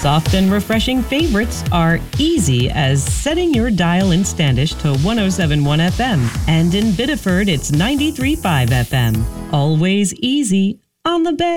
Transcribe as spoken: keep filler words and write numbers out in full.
Soft and refreshing favorites are easy as setting your dial in Standish to one oh seven point one F M, and in Biddeford it's ninety-three point five F M. Always easy on the Bay.